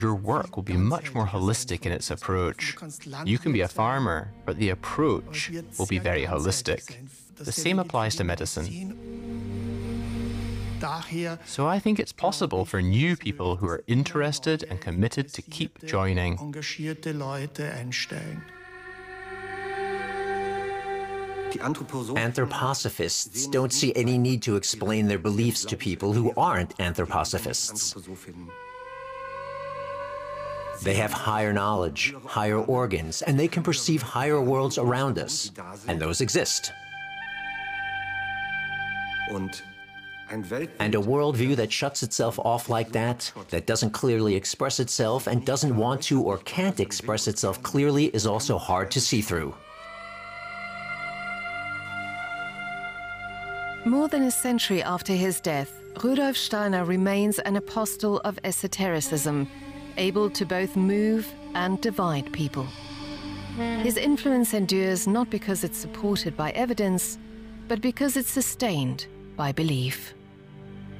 your work will be much more holistic in its approach. You can be a farmer, but the approach will be very holistic. The same applies to medicine. So I think it's possible for new people who are interested and committed to keep joining. Anthroposophists don't see any need to explain their beliefs to people who aren't anthroposophists. They have higher knowledge, higher organs, and they can perceive higher worlds around us, and those exist. And a worldview that shuts itself off like that doesn't clearly express itself and doesn't want to or can't express itself clearly is also hard to see through. More than a century after his death, Rudolf Steiner remains an apostle of esotericism, able to both move and divide people. His influence endures not because it's supported by evidence, but because it's sustained by belief.